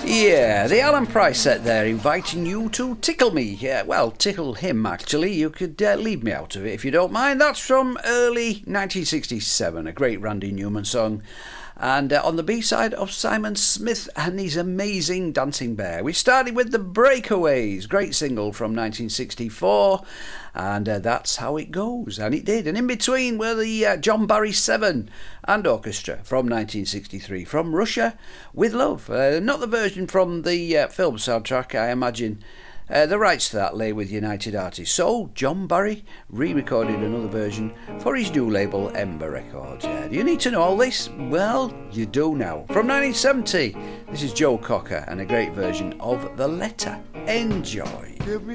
Yeah, the Alan Price set there inviting you to tickle me. Yeah, well, tickle him actually. You could leave me out of it if you don't mind. That's from early 1967, a great Randy Newman song. And on the B-side of Simon Smith and his amazing Dancing Bear. We started with The Breakaways, great single from 1964, and that's how it goes, and it did. And in between were the John Barry 7 and Orchestra from 1963, From Russia with Love. Not the version from the film soundtrack, I imagine. The rights to that lay with United Artists. So, John Barry re-recorded another version for his new label, Ember Records. Yeah. Do you need to know all this? Well, you do now. From 1970, this is Joe Cocker and a great version of The Letter. Enjoy.